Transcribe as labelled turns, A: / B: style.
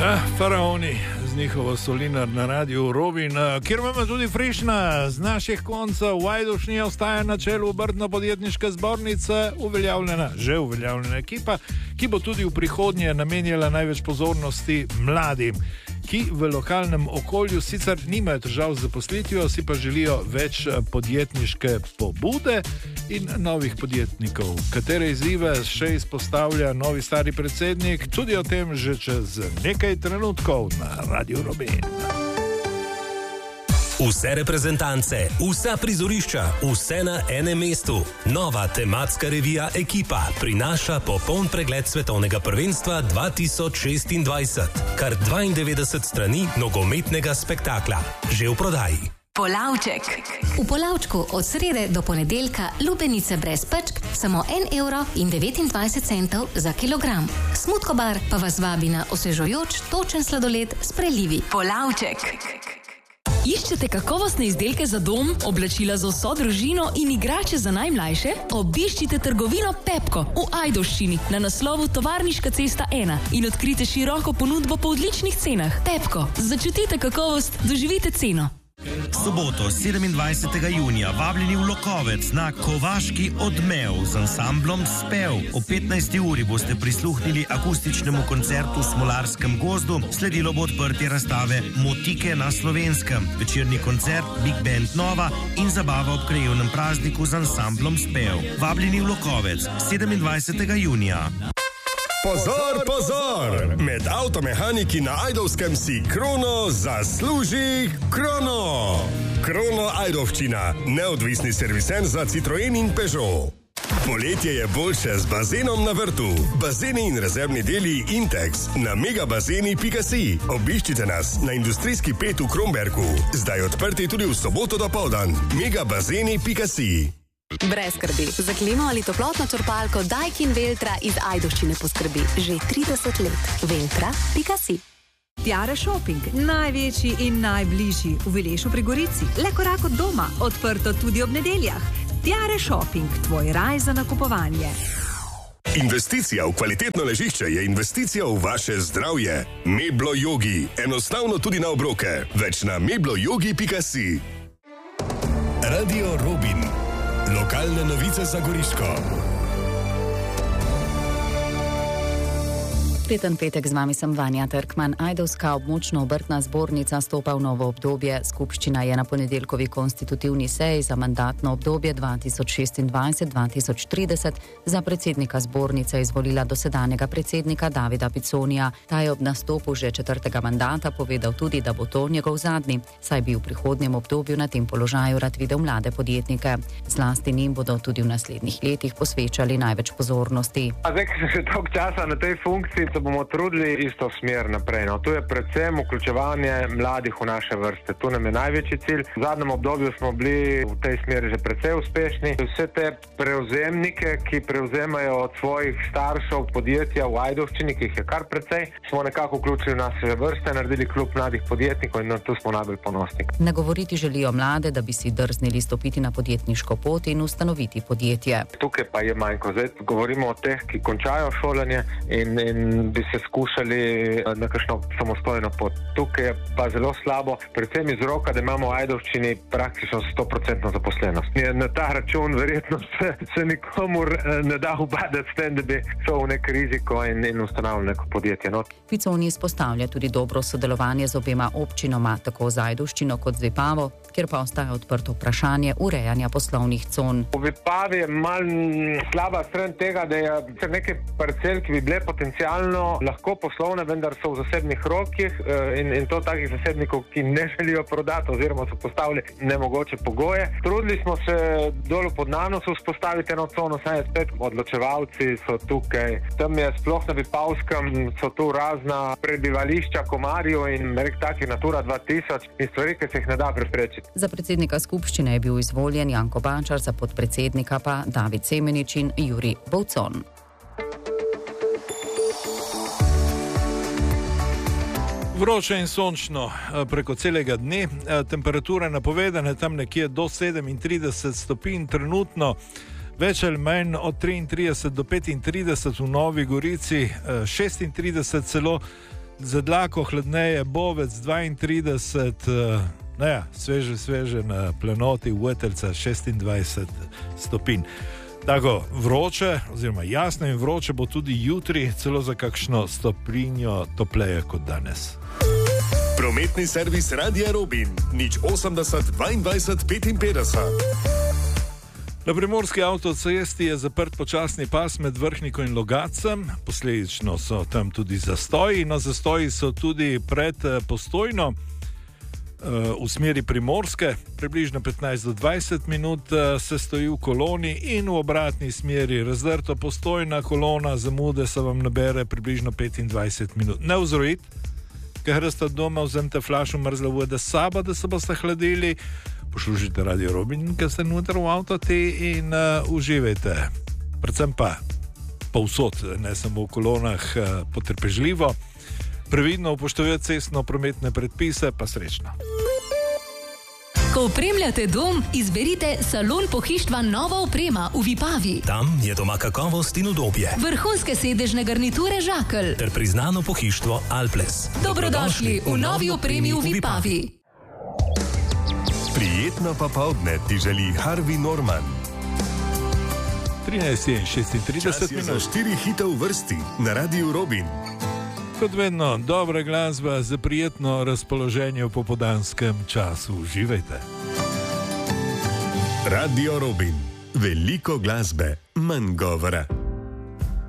A: Faraoni z njihovo Solinar na radiju Robin, kjer imamo tudi Frišna z naših koncev. V Ajdovščini ostaja na čelu Obrtno-podjetniške zbornice že uveljavljena ekipa, ki bo tudi v prihodnje namenjala največ pozornosti mladim, ki v lokalnem okolju sicer nimajo težav z zaposlitvijo, si pa želijo več podjetniške pobude in novih podjetnikov. Katere izzive še izpostavlja novi stari predsednik, tudi o tem že čez nekaj trenutkov na Radio Robin.
B: Vse reprezentance, vsa prizorišča, vse na enem mestu. Nova tematska revija Ekipa prinaša popoln pregled svetovnega prvenstva 2026. Kar 92 strani nogometnega spektakla. Že v prodaji.
C: Polavček. V Polavčku od srede do ponedeljka lubenice brez pečk, samo 1,29 € za kilogram. Smutkobar pa vas vabi na osvežujoč, točen sladoled s prelivi. Polavček.
D: Iščete kakovostne izdelke za dom, oblačila za vso družino in igrače za najmlajše? Obiščite trgovino Pepko v Ajdovščini na naslovu Tovarniška cesta 1 in odkrite široko ponudbo po odličnih cenah. Pepko, začutite kakovost, doživite ceno.
E: Soboto, 27. junija, vabljeni v Lokovec na Kovaški odmev z ansamblom Spev. O 15. uri boste prisluhnili akustičnemu koncertu v Smolarskem gozdu, sledilo bo odprtje razstave Motike na Slovenskem, večerni koncert Big Band Nova in zabava ob krajevnem prazniku z ansamblom Spev. Vabljeni v Lokovec, 27. junija.
F: Pozor, pozor! Med avtomehaniki na Ajdovskem si Krono zasluži Krono! Krono Ajdovščina, neodvisni serviser za Citroen in Peugeot. Poletje je boljše z bazenom na vrtu. Bazeni in rezervni deli Intex na megabazeni.si. Obiščite nas na industrijski 5 v Kromberku. Zdaj odprti tudi v soboto dopoldan. megabazeni.si.
C: Brez skrbi. Za klimo ali toplotno črpalko Daikin Veltra iz Ajdovščine poskrbi že 30 let. Veltra.si.
G: Tiare Shopping, največji in najbližji v Vilešu pri Gorici. Le korak od doma, odprto tudi ob nedeljah. Tiare Shopping, tvoj raj za nakupovanje.
F: Investicija v kvalitetno ležišče je investicija v vaše zdravje. Meblo Yogi, enostavno tudi na obroke. Več na mebloyogi.si. Radio Robin. Lokalne novice za Goriško.
H: Prijeten petek, z vami sem Vanja Trkman. Ajdovska območno obrtna zbornica stopa v novo obdobje. Skupščina je na ponedeljkovi konstitutivni seji za mandatno obdobje 2026-2030 za predsednika zbornice izvolila dosedanjega predsednika Davida Piconija. Ta je ob nastopu že 4. mandata povedal tudi, da bo to njegov zadnji, saj bi v prihodnjem obdobju na tem položaju rad videl mlade podjetnike. Zlasti njim bodo tudi v naslednjih letih posvečali največ pozornosti.
I: Zdaj, ker sem že dolgo časa na tej funkciji, bomo trudili isto smer naprej. Tu je predvsem vključevanje mladih v naše vrste. Tu nam je največji cilj. V zadnjem obdobju smo bili v tej smeri že precej uspešni. Vse te prevzemnike, ki prevzemajo od svojih staršev podjetja v Ajdovščini, ki jih je kar precej, smo nekako vključili v naše vrste, naredili klub mladih podjetnikov in tu smo najbolj ponosni.
H: Nagovoriti želijo mlade, da bi si drznili stopiti na podjetniško pot in ustanoviti podjetje.
I: Tukaj pa je manjko. Zdaj govorimo o teh, ki končajo šolanje in bi se skušali na kakšno samostojno pot. Tukaj je pa zelo slabo, predvsem iz roka, da imamo v Ajdovščini praktično 100% zaposlenost. Na ta račun verjetno se nikomur ne da ubadati s tem, da bi šel v nek riziko in ustanovil neko podjetje.
H: Piconi izpostavlja tudi dobro sodelovanje z obema občinoma, tako z Ajdovščino kot z Vipavo, kjer pa ostaja odprto vprašanje urejanja poslovnih con.
I: V Vipavi je malo slaba stran tega, da je nekaj parcel, ki bi bile potencialno lahko poslovne, vendar so v zasebnih rokih in to takih zasebnikov, ki ne želijo prodati oziroma so postavili nemogoče pogoje. Trudili smo se dolu pod Nanosu vzpostaviti eno cono, saj je spet odločevalci so tukaj. Tam je sploh na Vipavskem, so tu razna prebivališča komarjev in takih Natura 2000 in stvari, ki se jih ne da preprečiti.
H: Za predsednika skupščine je bil izvoljen Janko Bančar, za podpredsednika pa David Semenič in Jurij Bovcon.
A: Vroče in sončno preko celega dne, temperature napovedane tam nekje do 37 stopinj trenutno, več ali manj od 33 do 35 v Novi Gorici, 36 celo. za dlako hladneje, Bovec 32, sveže na planoti Vetelca 26 stopinj. Tako vroče, oziroma jasno in vroče bo tudi jutri, celo za kakšno stopinjo topleje kot danes.
F: Prometni servis Radia Robin, 080 22 55.
A: Na primorski avtocesti je zaprt počasni pas med Vrhniko in Logacem, posledično so tam tudi zastoji. No, zastoji so tudi pred Postojno v smeri Primorske, približno 15 do 20 minut se stoji v koloni in v obratni smeri razdrto Postojna kolona, zamude se vam nabere približno 25 minut. Ne vzrojiti, ker ste doma, vzemite flašo mrzle vode s sabo, da se boste hladili, poslušajte Radio Robin, ker ste noter v avtoti in uživajte. Predvsem pa povsod, ne samo v kolonah, potrpežljivo. Previdno upoštevajte cestno-prometne predpise, pa srečno.
D: Ko opremljate dom, izberite Salon pohištva Nova oprema v Vipavi.
B: Tam je doma kakovost in udobje.
D: Vrhunske sedežne garniture Žakelj
B: ter priznano pohištvo Alples.
D: Dobrodošli v novi opremi v Vipavi.
F: Prijetno popoldne ti želi Harvey Norman.
A: 13:36
F: minut. 4 hite v vrsti na Radiu Robin.
A: Kot vedno, dobra glasba za prijetno razpoloženje v popoldanskem času. Uživajte.
F: Radio Robin. Veliko glasbe, manj govora.